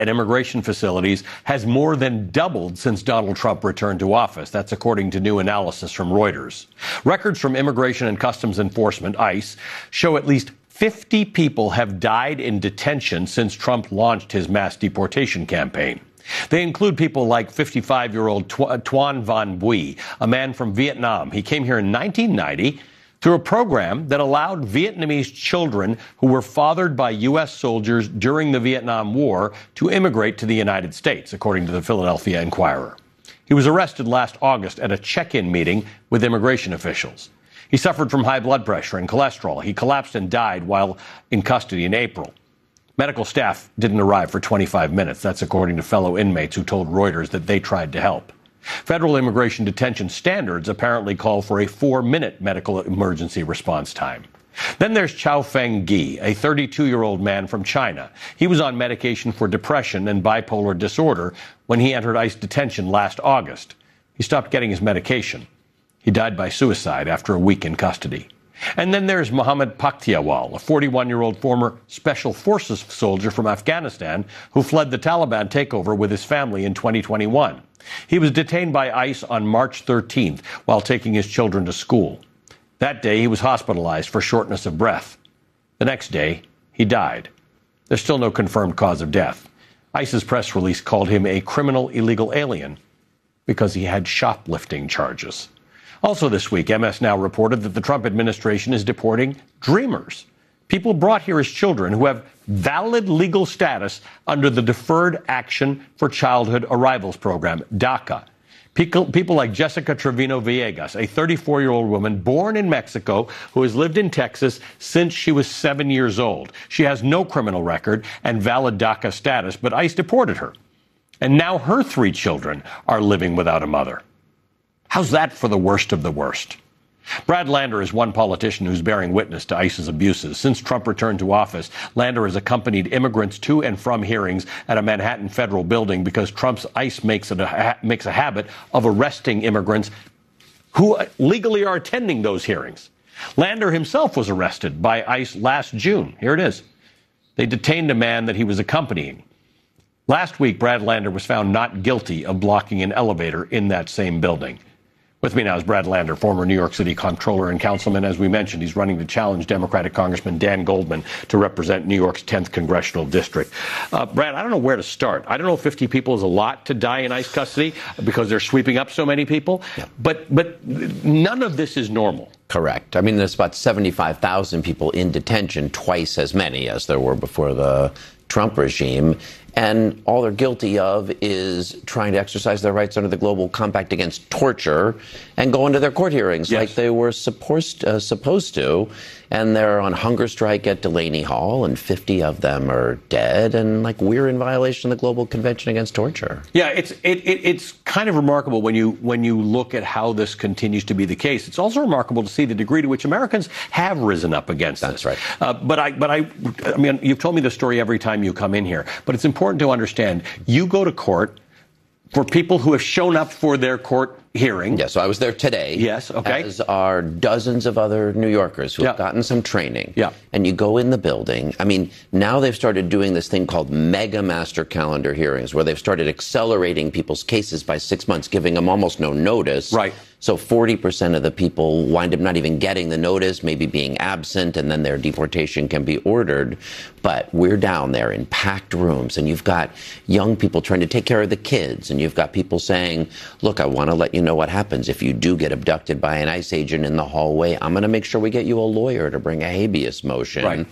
at immigration facilities has more than doubled since Donald Trump returned to office. That's according to new analysis from Reuters. Records from Immigration and Customs Enforcement, ICE, show at least 50 people have died in detention since Trump launched his mass deportation campaign. They include people like 55-year-old Tuan Van Bui, a man from Vietnam. He came here in 1990 through a program that allowed Vietnamese children who were fathered by U.S. soldiers during the Vietnam War to immigrate to the United States, according to the Philadelphia Inquirer. He was arrested last August at a check-in meeting with immigration officials. He suffered from high blood pressure and cholesterol. He collapsed and died while in custody in April. Medical staff didn't arrive for 25 minutes. That's according to fellow inmates who told Reuters that they tried to help. Federal immigration detention standards apparently call for a 4-minute medical emergency response time. Then there's Chao Feng Gi, a 32-year-old man from China. He was on medication for depression and bipolar disorder when he entered ICE detention last August. He stopped getting his medication. He died by suicide after a week in custody. And then there's Mohammed Paktiawal, a 41-year-old former Special Forces soldier from Afghanistan who fled the Taliban takeover with his family in 2021. He was detained by ICE on March 13th while taking his children to school. That day, he was hospitalized for shortness of breath. The next day, he died. There's still no confirmed cause of death. ICE's press release called him a criminal illegal alien because he had shoplifting charges. Also this week, MS Now reported that the Trump administration is deporting Dreamers, people brought here as children who have valid legal status under the Deferred Action for Childhood Arrivals program, DACA. People like Jessica Trevino Villegas, a 34-year-old woman born in Mexico who has lived in Texas since she was 7 years old. She has no criminal record and valid DACA status, but ICE deported her. And now her 3 children are living without a mother. How's that for the worst of the worst? Brad Lander is one politician who's bearing witness to ICE's abuses. Since Trump returned to office, Lander has accompanied immigrants to and from hearings at a Manhattan federal building because Trump's ICE makes a habit of arresting immigrants who legally are attending those hearings. Lander himself was arrested by ICE last June. Here it is. They detained a man that he was accompanying. Last week, Brad Lander was found not guilty of blocking an elevator in that same building. With me now is Brad Lander, former New York City comptroller and councilman. As we mentioned, he's running to challenge Democratic Congressman Dan Goldman to represent New York's 10th congressional district. Brad, I don't know where to start. I don't know if 50 people is a lot to die in ICE custody because they're sweeping up so many people. Yeah. But none of this is normal. Correct. I mean, there's about 75,000 people in detention, twice as many as there were before the Trump regime. And all they're guilty of is trying to exercise their rights under the Global Compact Against Torture and go into their court hearings like they were supposed to. And they're on hunger strike at Delaney Hall, and 50 of them are dead. And we're in violation of the Global Convention Against Torture. Yeah, it's kind of remarkable when you look at how this continues to be the case. It's also remarkable to see the degree to which Americans have risen up against this. That's right. But I mean, you've told me the story every time you come in here. But it's important to understand you go to court for people who have shown up for their court hearing. Yes, so I was there today. Yes, okay. As are dozens of other New Yorkers who have gotten some training. Yeah. And you go in the building. I mean, now they've started doing this thing called mega master calendar hearings, where they've started accelerating people's cases by 6 months, giving them almost no notice. Right. So 40% of the people wind up not even getting the notice, maybe being absent, and then their deportation can be ordered. But we're down there in packed rooms, and you've got young people trying to take care of the kids, and you've got people saying, look, I want to let you know what happens if you do get abducted by an ICE agent in the hallway. I'm going to make sure we get you a lawyer to bring a habeas motion. Right.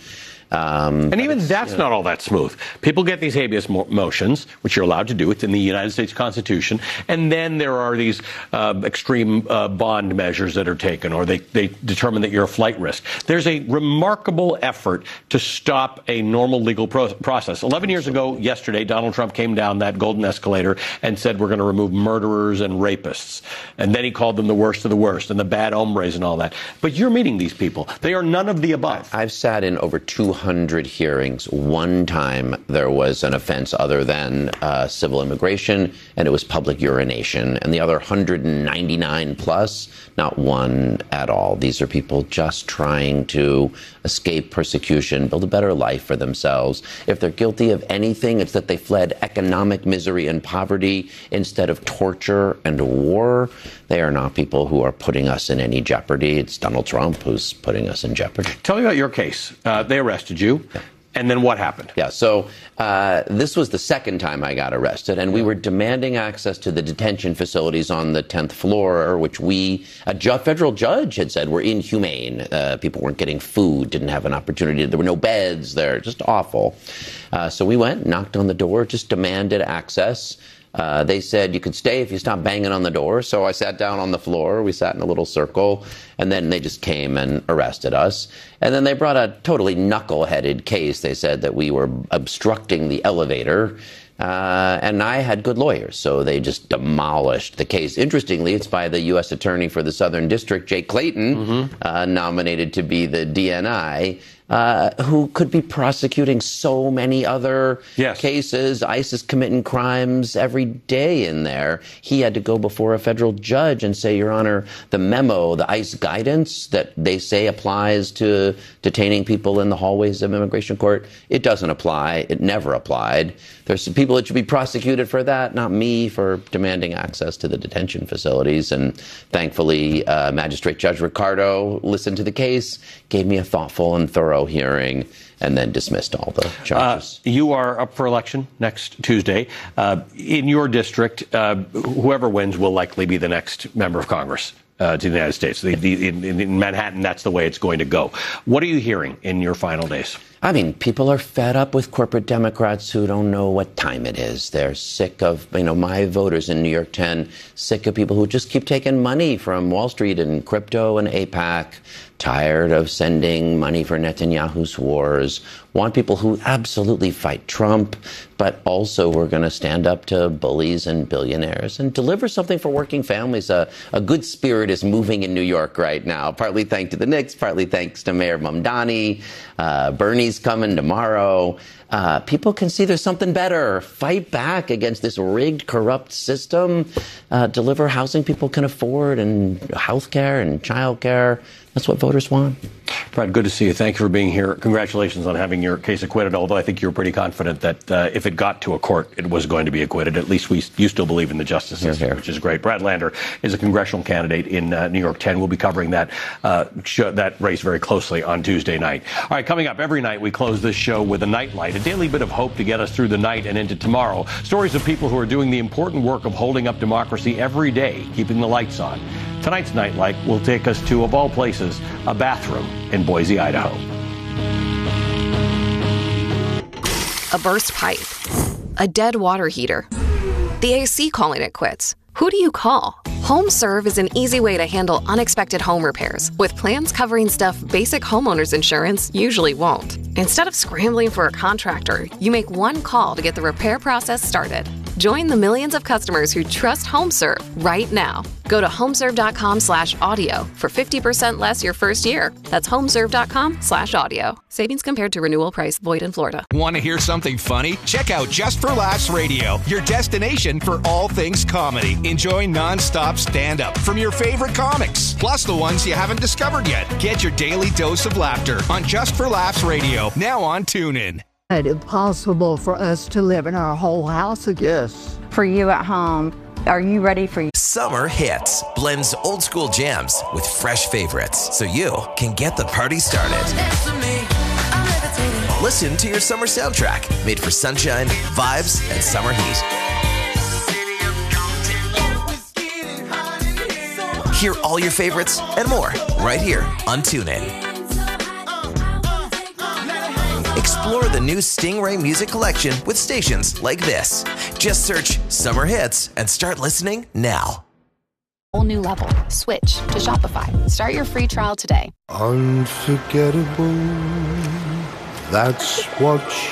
And even that's not all that smooth. People get these habeas motions, which you're allowed to do. It's in the United States Constitution. And then there are these extreme bond measures that are taken, or they determine that you're a flight risk. There's a remarkable effort to stop a normal legal process. 11 years ago, yesterday, Donald Trump came down that golden escalator and said, we're going to remove murderers and rapists. And then he called them the worst of the worst and the bad hombres and all that. But you're meeting these people. They are none of the above. I've sat in over 200 hearings. One time there was an offense other than civil immigration, and it was public urination. And the other 199 plus, not one at all. These are people just trying to escape persecution, build a better life for themselves. If they're guilty of anything, it's that they fled economic misery and poverty instead of torture and war. They are not people who are putting us in any jeopardy. It's Donald Trump who's putting us in jeopardy. Tell me about your case. They arrested you. Yeah. And then what happened? Yeah, so this was the second time I got arrested, and we were demanding access to the detention facilities on the 10th floor, which a federal judge had said were inhumane. People weren't getting food, didn't have an opportunity. There were no beds there, just awful. So we went, knocked on the door, just demanded access. They said you could stay if you stopped banging on the door. So I sat down on the floor. We sat in a little circle, and then they just came and arrested us. And then they brought a totally knuckle-headed case. They said that we were obstructing the elevator. And I had good lawyers, so they just demolished the case. Interestingly, it's by the U.S. Attorney for the Southern District, Jay Clayton, nominated to be the DNI, who could be prosecuting so many other cases. ICE is committing crimes every day in there. He had to go before a federal judge and say, Your Honor, the memo, the ICE guidance that they say applies to detaining people in the hallways of immigration court, it doesn't apply. It never applied. There's some people that should be prosecuted for that, not me for demanding access to the detention facilities. And thankfully, Magistrate Judge Ricardo listened to the case, gave me a thoughtful and thorough hearing, and then dismissed all the charges. You are up for election next Tuesday. In your district, whoever wins will likely be the next member of Congress to the United States. In Manhattan, that's the way it's going to go. What are you hearing in your final days? I mean, people are fed up with corporate Democrats who don't know what time it is. They're sick of, my voters in New York 10, sick of people who just keep taking money from Wall Street and crypto and AIPAC, tired of sending money for Netanyahu's wars, want people who absolutely fight Trump, but also we're going to stand up to bullies and billionaires and deliver something for working families. A good spirit is moving in New York right now, partly thanks to the Knicks, partly thanks to Mayor Mamdani. Bernie's coming tomorrow. People can see there's something better. Fight back against this rigged, corrupt system. Deliver housing people can afford and health care and child care. That's what voters want. Brad, good to see you. Thank you for being here. Congratulations on having your case acquitted, although I think you were pretty confident that if it got to a court, it was going to be acquitted. At least you still believe in the justice system, which is great. Brad Lander is a congressional candidate in New York 10. We'll be covering that race very closely on Tuesday night. All right, coming up every night, we close this show with a nightlight, a daily bit of hope to get us through the night and into tomorrow. Stories of people who are doing the important work of holding up democracy every day, keeping the lights on. Tonight's Nightlight will take us to, of all places, a bathroom in Boise, Idaho. A burst pipe. A dead water heater. The AC calling it quits. Who do you call? HomeServe is an easy way to handle unexpected home repairs, with plans covering stuff basic homeowners insurance usually won't. Instead of scrambling for a contractor, you make one call to get the repair process started. Join the millions of customers who trust HomeServe right now. Go to homeserve.com/audio for 50% less your first year. That's homeserve.com/audio. Savings compared to renewal price. Void in Florida. Want to hear something funny? Check out Just for Laughs Radio, your destination for all things comedy. Enjoy non-stop stand-up from your favorite comics, plus the ones you haven't discovered yet. Get your daily dose of laughter on Just for Laughs Radio, now on TuneIn. Is it possible for us to live in our whole house again? Yes. For you at home, are you ready for Summer Hits blends old school jams with fresh favorites so you can get the party started. Listen to your summer soundtrack made for sunshine, vibes, and summer heat. Hear all your favorites and more right here on TuneIn. Explore the new Stingray music collection with stations like this. Just search Summer Hits and start listening now. Whole new level. Switch to Shopify. Start your free trial today. Unforgettable. That's what